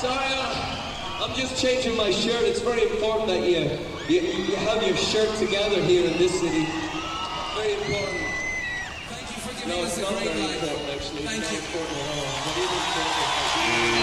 Sorry, I'm just changing my shirt. It's very important that you have your shirt together here in this city. Very important. Thank you for giving us a great night. Actually. Thank it's you. not important at all.